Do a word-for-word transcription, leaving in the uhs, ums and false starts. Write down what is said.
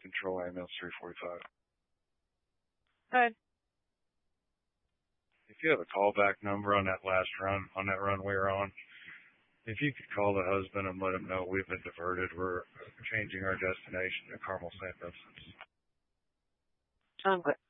Control ambulance three forty-five. Good. If you have a callback number on that last run, on that run we were on, if you could call the husband and let him know we've been diverted, we're changing our destination to Carmel, Saint Vincent. Um,